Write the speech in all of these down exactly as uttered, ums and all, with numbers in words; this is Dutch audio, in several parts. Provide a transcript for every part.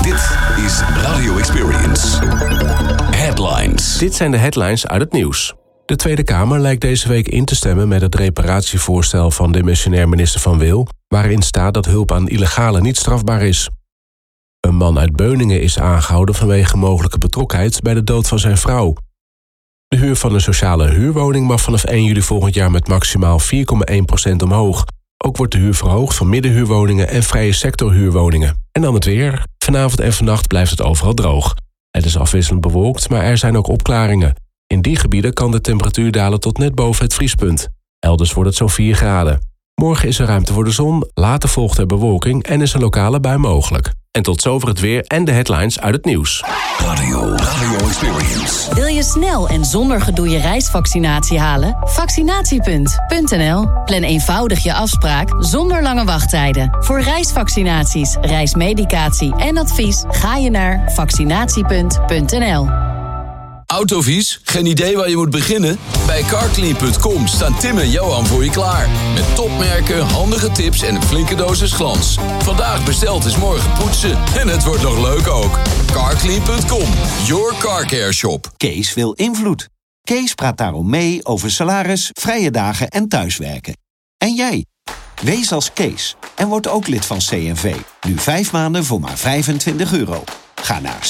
Dit is Radio Experience. Headlines. Dit zijn de headlines uit het nieuws. De Tweede Kamer lijkt deze week in te stemmen met het reparatievoorstel van demissionair minister Van Wil, waarin staat dat hulp aan illegalen niet strafbaar is. Een man uit Beuningen is aangehouden vanwege mogelijke betrokkenheid bij de dood van zijn vrouw. De huur van een sociale huurwoning mag vanaf één juli volgend jaar met maximaal vier komma één procent omhoog. Ook wordt de huur verhoogd van middenhuurwoningen en vrije sectorhuurwoningen. En dan het weer. Vanavond en vannacht blijft het overal droog. Het is afwisselend bewolkt, maar er zijn ook opklaringen. In die gebieden kan de temperatuur dalen tot net boven het vriespunt. Elders wordt het zo'n vier graden. Morgen is er ruimte voor de zon, later volgt er bewolking en is een lokale bui mogelijk. En tot zover het weer en de headlines uit het nieuws. Radio, Radio Experience. Wil je snel en zonder gedoe je reisvaccinatie halen? Vaccinatiepunt punt n l. Plan eenvoudig je afspraak zonder lange wachttijden. Voor reisvaccinaties, reismedicatie en advies ga je naar vaccinatiepunt punt n l. Autovies? Geen idee waar je moet beginnen? Bij carclean punt com staan Tim en Johan voor je klaar. Met topmerken, handige tips en een flinke dosis glans. Vandaag besteld is morgen poetsen. En het wordt nog leuk ook. carclean punt com, your car care shop. Kees wil invloed. Kees praat daarom mee over salaris, vrije dagen en thuiswerken. En jij? Wees als Kees en word ook lid van C N V. Nu vijf maanden voor maar vijfentwintig euro. Ga naar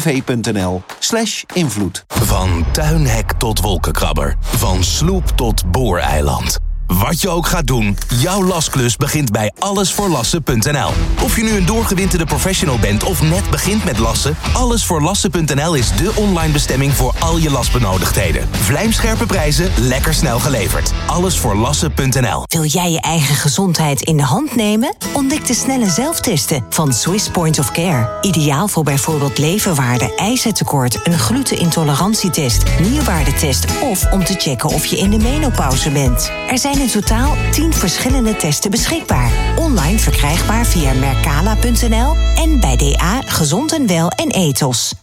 cnv.nl slash invloed. Van tuinhek tot wolkenkrabber. Van sloep tot booreiland. Wat je ook gaat doen, jouw lasklus begint bij alles voor lassen punt n l. Of je nu een doorgewinterde professional bent of net begint met lassen, alles voor lassen punt n l is de online bestemming voor al je lasbenodigdheden. Vlijmscherpe prijzen, lekker snel geleverd. alles voor lassen punt n l. Wil jij je eigen gezondheid in de hand nemen? Ontdek de snelle zelftesten van Swiss Point of Care. Ideaal voor bijvoorbeeld leverwaarde, ijzertekort, een glutenintolerantietest, nierwaardetest of om te checken of je in de menopauze bent. Er zijn in totaal tien verschillende testen beschikbaar. Online verkrijgbaar via mercala punt n l en bij D A Gezond en Wel en Ethos.